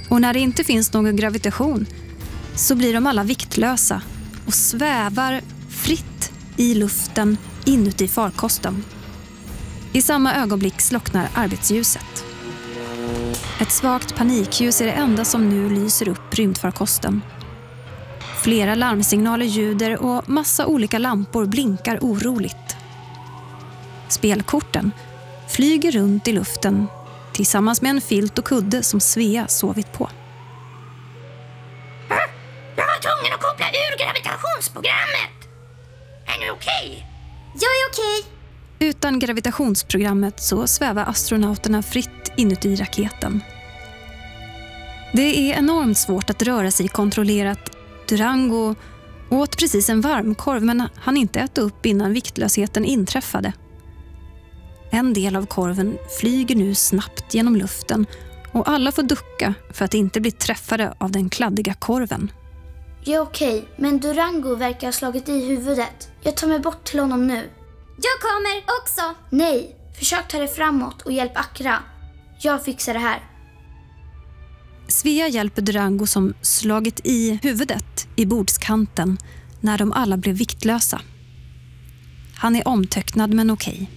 Och när det inte finns någon gravitation så blir de alla viktlösa och svävar fritt i luften inuti farkosten. I samma ögonblick slocknar arbetsljuset. Ett svagt panikljus är det enda som nu lyser upp rymdfarkosten. Flera larmsignaler ljuder och massa olika lampor blinkar oroligt. Spelkorten flyger runt i luften tillsammans med en filt och kudde som Svea sovit på. Jag var tvungen att koppla ur gravitationsprogrammet. Är du okej? Jag är okej. Utan gravitationsprogrammet så svävar astronauterna fritt inuti raketen. Det är enormt svårt att röra sig kontrollerat. Durango åt precis en varmkorv men han inte äta upp innan viktlösheten inträffade. En del av korven flyger nu snabbt genom luften och alla får ducka för att inte bli träffade av den kladdiga korven. Jag är okej, men Durango verkar ha slagit i huvudet. Jag tar mig bort till honom nu. Jag kommer också. Nej, försök ta dig framåt och hjälp Akra. Jag fixar det här. Svea hjälper Durango som slagit i huvudet i bordskanten när de alla blev viktlösa. Han är omtöcknad men okej.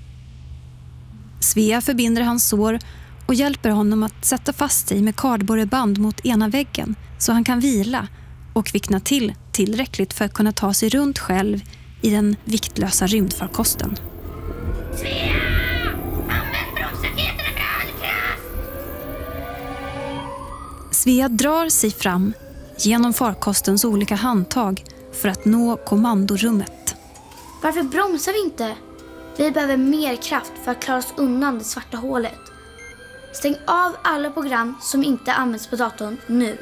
Svea förbinder hans sår och hjälper honom att sätta fast sig med kardborreband mot ena väggen så han kan vila och kvickna till tillräckligt för att kunna ta sig runt själv i den viktlösa rymdfarkosten. Svea! Använd bromsraketerna med all kraft! Svea drar sig fram genom farkostens olika handtag för att nå kommandorummet. Varför bromsar vi inte? Vi behöver mer kraft för att klara oss undan det svarta hålet. Stäng av alla program som inte används på datorn nu.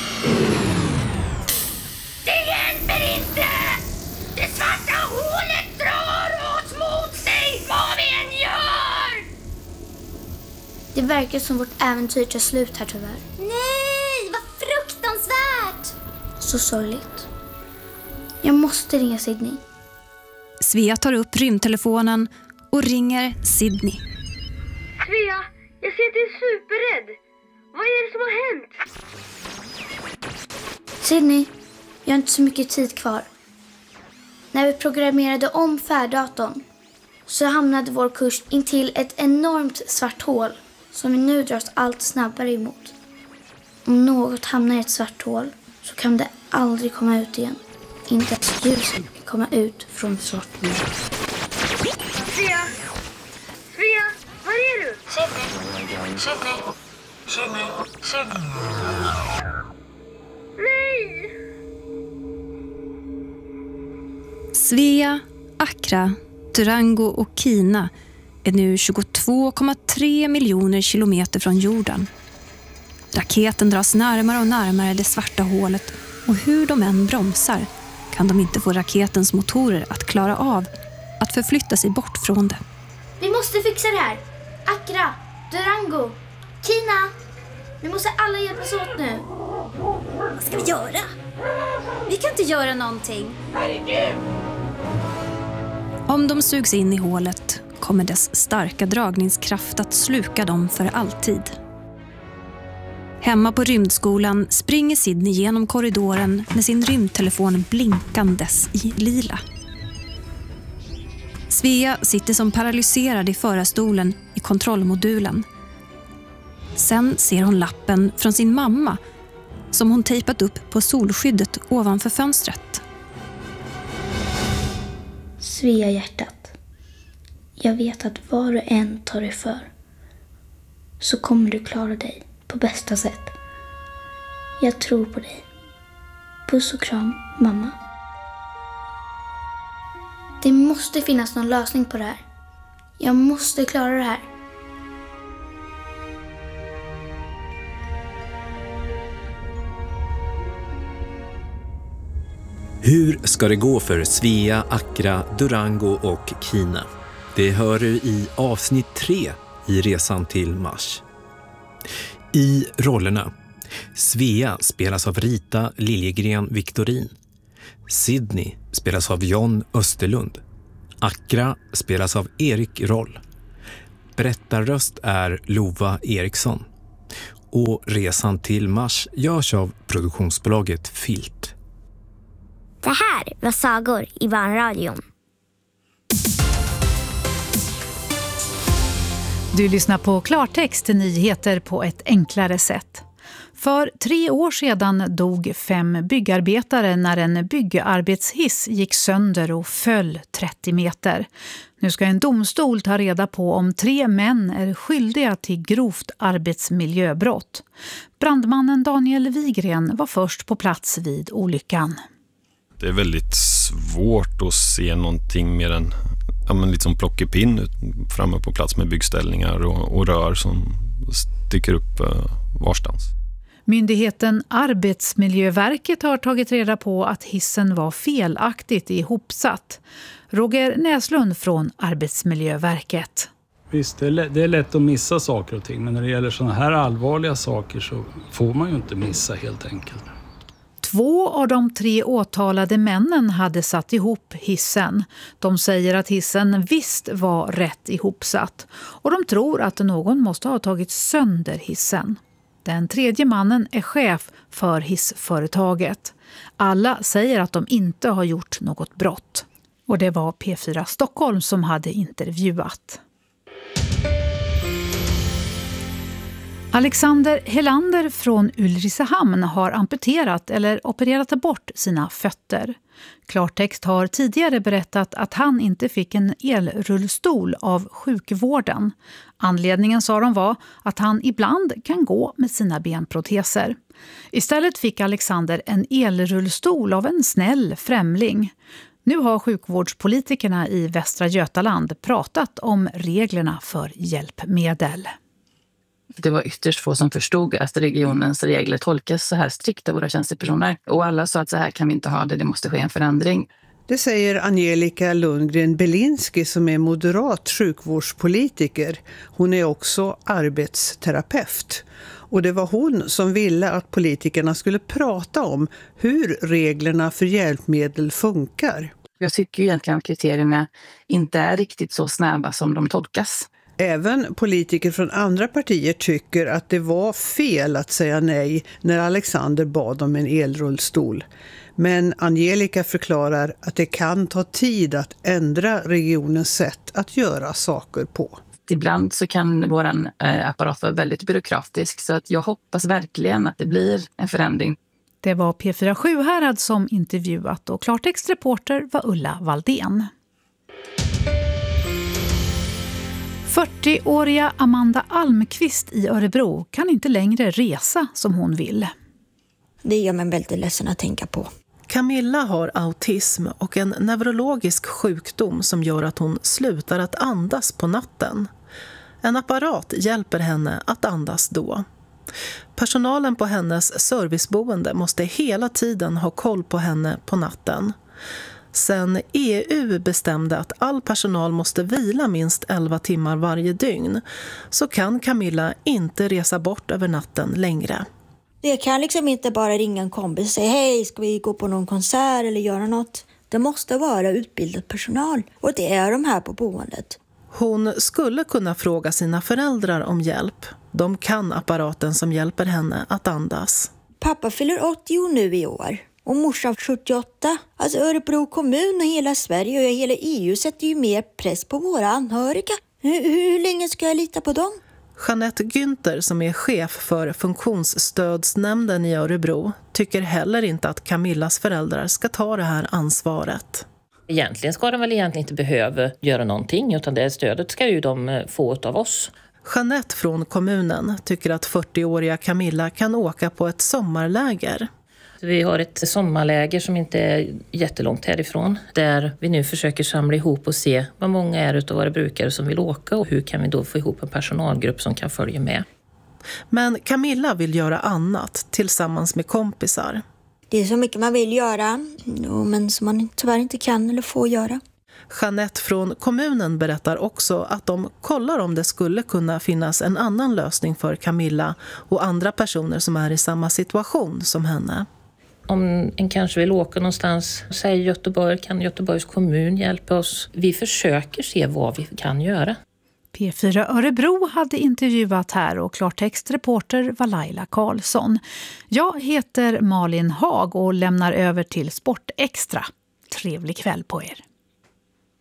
Det hjälper inte! Det svarta hålet drar oss mot sig vad vi än gör! Det verkar som vårt äventyr tar slut här tyvärr. Nej, vad fruktansvärt! Så sorgligt. Jag måste ringa Sydney. Svea tar upp rymdtelefonen och ringer Sydney. Svea, jag ser att du är superrädd. Vad är det som har hänt? Sydney, jag har inte så mycket tid kvar. När vi programmerade om färddatorn så hamnade vår kurs in till ett enormt svart hål som vi nu dras allt snabbare emot. Om något hamnar i ett svart hål så kan det aldrig komma ut igen. Inte ens ljuset kan komma ut från ett svart hål. Svea! Svea, var är du? Sydney! Nej! Svea, Akra, Durango och Kina är nu 22,3 miljoner kilometer från jorden. Raketen dras närmare och närmare det svarta hålet och hur de än bromsar kan de inte få raketens motorer att klara av att förflytta sig bort från det. Vi måste fixa det här. Akra, Durango, Kina. Vi måste alla hjälpas åt nu. Vad ska vi göra? Vi kan inte göra någonting. Om de sugs in i hålet kommer dess starka dragningskraft att sluka dem för alltid. Hemma på rymdskolan springer Sydney genom korridoren med sin rymdtelefon blinkandes i lila. Svea sitter som paralyserad i förarstolen i kontrollmodulen. Sen ser hon lappen från sin mamma som hon tejpat upp på solskyddet ovanför fönstret. Svea hjärtat. Jag vet att var och en tar dig för så kommer du klara dig på bästa sätt. Jag tror på dig. Puss och kram, mamma. Det måste finnas någon lösning på det här. Jag måste klara det här. Hur ska det gå för Svea, Akra, Durango och Kina? Det hör du i avsnitt 3 i Resan till Mars. I rollerna: Svea spelas av Rita Liljegren Victorin. Sydney spelas av John Österlund. Akra spelas av Erik Roll. Berättarröst är Lova Eriksson. och Resan till Mars görs av produktionsbolaget Filt. Det här var sagor i Barnradion. Du lyssnar på klartext, nyheter på ett enklare sätt. För 3 år sedan dog 5 byggarbetare när en byggarbetshiss gick sönder och föll 30 meter. Nu ska en domstol ta reda på om 3 män är skyldiga till grovt arbetsmiljöbrott. Brandmannen Daniel Wigren var först på plats vid olyckan. Det är väldigt svårt att se någonting mer än liksom plockepinn framme på plats med byggställningar och rör som sticker upp varstans. Myndigheten Arbetsmiljöverket har tagit reda på att hissen var felaktigt ihopsatt. Roger Näslund från Arbetsmiljöverket. Visst, det är lätt att missa saker och ting, men när det gäller sådana här allvarliga saker så får man ju inte missa helt enkelt. 2 av de 3 åtalade männen hade satt ihop hissen. De säger att hissen visst var rätt ihopsatt och de tror att någon måste ha tagit sönder hissen. Den 3:e mannen är chef för hissföretaget. Alla säger att de inte har gjort något brott. Och det var P4 Stockholm som hade intervjuat. Alexander Helander från Ulricehamn har amputerat eller opererat bort sina fötter. Klartext har tidigare berättat att han inte fick en elrullstol av sjukvården. Anledningen, sa de, var att han ibland kan gå med sina benproteser. Istället fick Alexander en elrullstol av en snäll främling. Nu har sjukvårdspolitikerna i Västra Götaland pratat om reglerna för hjälpmedel. Det var ytterst få som förstod att regionens regler tolkas så här strikt av våra tjänstepersoner. Och alla sa att så här kan vi inte ha det måste ske en förändring. Det säger Angelica Lundgren-Belinski som är moderat sjukvårdspolitiker. Hon är också arbetsterapeut. Och det var hon som ville att politikerna skulle prata om hur reglerna för hjälpmedel funkar. Jag tycker ju egentligen att kriterierna inte är riktigt så snäva som de tolkas. Även politiker från andra partier tycker att det var fel att säga nej när Alexander bad om en elrullstol. Men Angelica förklarar att det kan ta tid att ändra regionens sätt att göra saker på. Ibland så kan vår apparat vara väldigt byråkratisk, så att jag hoppas verkligen att det blir en förändring. Det var P4 Sjuhärad som intervjuat och klartextreporter var Ulla Valdén. 40-åriga Amanda Almqvist i Örebro kan inte längre resa som hon vill. Det gör mig väldigt ledsen att tänka på. Camilla har autism och en neurologisk sjukdom som gör att hon slutar att andas på natten. En apparat hjälper henne att andas då. Personalen på hennes serviceboende måste hela tiden ha koll på henne på natten. Sen EU bestämde att all personal måste vila minst 11 timmar varje dygn så kan Camilla inte resa bort över natten längre. Det kan liksom inte bara ringa en kompis och säga hej, ska vi gå på någon konsert eller göra något? Det måste vara utbildad personal och det är de här på boendet. Hon skulle kunna fråga sina föräldrar om hjälp. De kan apparaten som hjälper henne att andas. Pappa fyller 80 nu i år. Och morsan 78. Alltså Örebro kommun och hela Sverige och hela EU sätter ju mer press på våra anhöriga. Hur länge ska jag lita på dem? Jeanette Günther som är chef för funktionsstödsnämnden i Örebro tycker heller inte att Camillas föräldrar ska ta det här ansvaret. Egentligen ska de väl inte behöva göra någonting utan det stödet ska ju de få av oss. Jeanette från kommunen tycker att 40-åriga Camilla kan åka på ett sommarläger. Vi har ett sommarläger som inte är jättelångt härifrån där vi nu försöker samla ihop och se vad många är utav våra brukare som vill åka och hur kan vi då få ihop en personalgrupp som kan följa med. Men Camilla vill göra annat tillsammans med kompisar. Det är så mycket man vill göra men som man tyvärr inte kan eller får göra. Jeanette från kommunen berättar också att de kollar om det skulle kunna finnas en annan lösning för Camilla och andra personer som är i samma situation som henne. Om en kanske vill åka någonstans, säger Göteborg, kan Göteborgs kommun hjälpa oss? Vi försöker se vad vi kan göra. P4 Örebro hade intervjuat här och klartextreporter var Laila Karlsson. Jag heter Malin Hag och lämnar över till Sport Extra. Trevlig kväll på er.